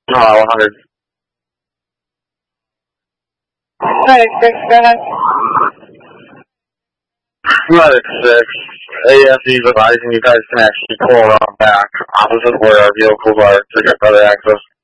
100. Hey, go ahead. 96. AFE is advising you guys can actually pull around back opposite where our vehicles are to get better access.